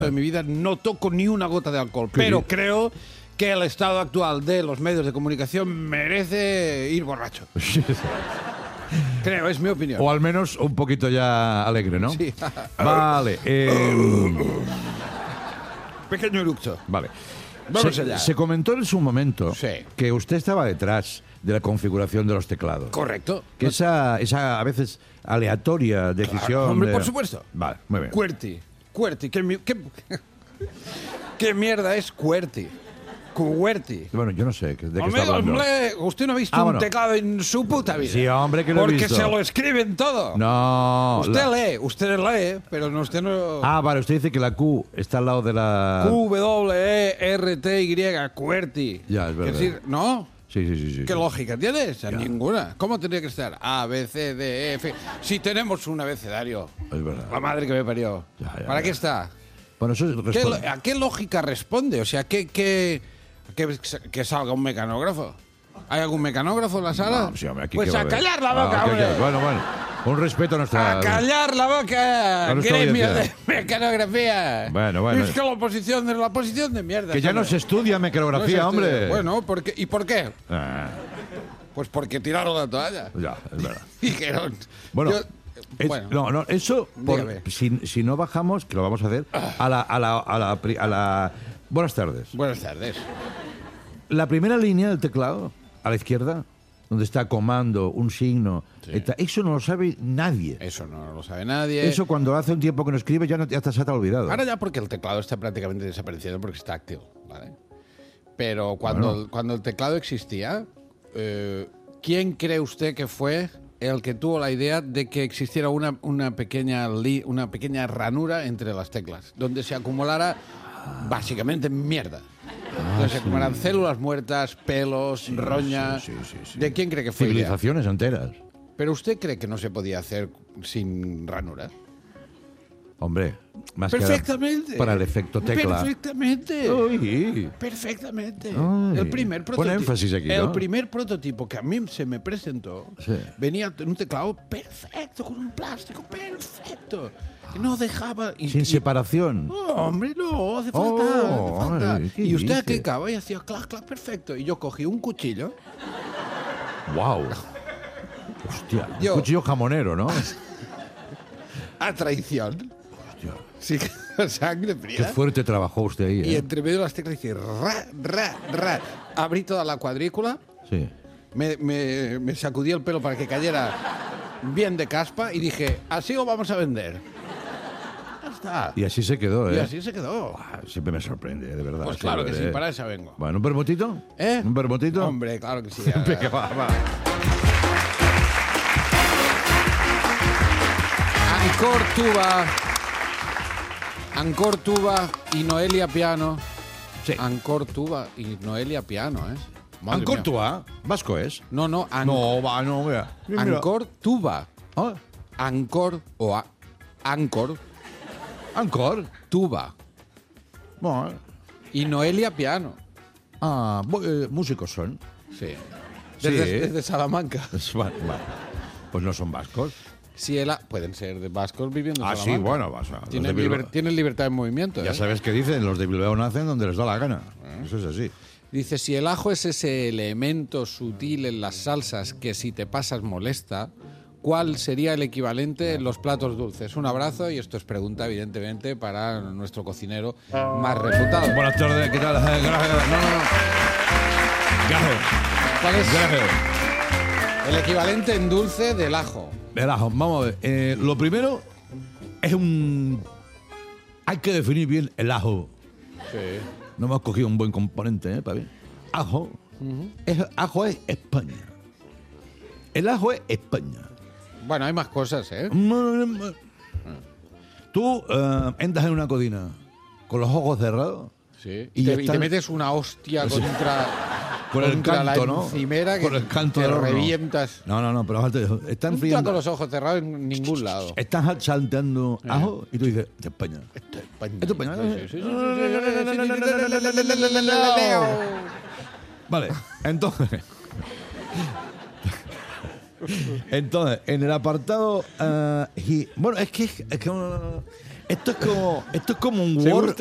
de mi vida no toco ni una gota de alcohol, pero creo que el estado actual de los medios de comunicación merece ir borracho. Creo, es mi opinión. O al menos un poquito ya alegre, ¿no? Sí. Vale. Pequeño eructo. Vale. Vamos allá. Se comentó en su momento Sí. que usted estaba detrás de la configuración de los teclados. Correcto. Que esa a veces aleatoria decisión. Claro, hombre, por supuesto. Vale, muy bien. QWERTY. ¿Qué mierda es QWERTY? QWERTY. Bueno, yo no sé de qué está Hombre, hablando. usted no ha visto un bueno. teclado en su puta vida. Sí, hombre, que lo he Porque visto. se lo escriben todo. No. Usted lee, pero no, usted no... Vale, usted dice que la Q está al lado de la... QWERTY, QWERTY. Ya, es verdad. Es decir, ¿no? Sí. ¿Qué lógica tienes? Ninguna. ¿Cómo tendría que estar? A, B, C, D, E, F. Si tenemos un abecedario. Es verdad. La madre que me parió. ¿Para qué está? Bueno, eso responde. ¿A qué lógica responde? O sea, que salga un mecanógrafo. ¿Hay algún mecanógrafo en la sala? No, sí, hombre, aquí pues que va a haber. callar la boca, hombre. Bueno. Un respeto a nuestra... A callar la boca, a nuestra gremio de audiencia. mecanografía. Bueno. Es que la oposición de mierda. Que ya no hombre. se estudia mecanografía, No se estudia. hombre. Bueno, ¿y por qué? Ah, Pues porque tiraron la toalla. ya, es verdad. Dijeron. Bueno, Bueno. No, eso, Dígame. si no bajamos, que lo vamos a hacer, a la... Buenas tardes. Buenas tardes. La primera línea del teclado, a la izquierda, donde está comando, un signo, eso no lo sabe nadie. Eso no lo sabe nadie. Eso cuando hace un tiempo que no escribe ya se te ha olvidado. Ahora ya porque el teclado está prácticamente desapareciendo porque está activo, ¿vale? Pero cuando el teclado existía, ¿quién cree usted que fue el que tuvo la idea de que existiera una pequeña ranura entre las teclas, donde se acumulara básicamente mierda? Donde se acumularan células muertas, pelos, roña. Sí. ¿De quién cree que fue? Civilizaciones enteras. ¿Pero usted cree que no se podía hacer sin ranura? Hombre, más Perfectamente. que para el efecto tecla. Perfectamente. Uy. Perfectamente. Ay. El primer Pon prototipo. énfasis aquí, ¿no? El primer prototipo que a mí se me presentó Sí. venía en un teclado perfecto, con un plástico perfecto. Que no dejaba. Sin separación. No, hombre, no, hace falta. ay, ¿qué Y usted dice? clicaba y hacía clac, clac, perfecto. Y yo cogí un cuchillo. ¡Wow! Hostia, un Yo- cuchillo jamonero, ¿no? A traición. Hostia, Sí, sangre qué fría. fuerte trabajó usted ahí, Y ¿eh? entre medio de las teclas hice ra. Abrí toda la cuadrícula. Sí. Me sacudí el pelo para que cayera bien de caspa y dije, así lo vamos a vender. Ya está. Y así se quedó, ¿eh? Y así se quedó. Siempre me sorprende, de verdad. Pues claro que sí, ¿eh? para eso vengo. Bueno, ¿un vermutito? ¿Eh? ¿Un vermutito? Hombre, claro que sí. Venga, va. Ancor Tuba y Noelia Piano. Sí. Ancor Tuba y Noelia Piano, ¿eh? Madre ¿Ancor mía. Tuba? ¿Vasco es? No, No, vea. Mira. Ancor Tuba. Ah, Ancor Ancor ¿Ancor? Tuba Bueno. y Noelia Piano. Músicos son. Sí. Sí. Desde Salamanca. Vale. Pues no son vascos. Si pueden ser de vascos viviendo en Ah, sí, Salamanca. bueno, vas a... los de Tienen, Bilbao. tienen libertad de movimiento. Ya ¿eh? sabes qué dicen, los de Bilbao nacen donde les da la gana. Eso es así. Dice, si el ajo es ese elemento sutil en las salsas que si te pasas molesta, ¿cuál sería el equivalente en los platos dulces? Un abrazo y esto es pregunta, evidentemente, para nuestro cocinero más reputado. Buenas tardes, ¿qué tal? Gracias. No. Gracias. ¿Cuál es Gracias. el equivalente en dulce del ajo? El ajo, vamos a ver. Lo primero es hay que definir bien el ajo. Sí. No hemos cogido un buen componente, para ver. Ajo. Ajo es España. El ajo es España. Bueno, hay más cosas, ¿eh? Tú entras en una cocina con los ojos cerrados. Sí. Y Y te están- metes una hostia Con el contra canto, la ¿no? encimera que Con el canto te del horno. revientas. No, pero aparte, están No está con friendo. los ojos cerrados en ningún lado. Estás salteando ajo y tú dices, de España. Esto es España. Esto es España. Sí. Vale, entonces, en el apartado... bueno, es que Esto es como un Seguro Word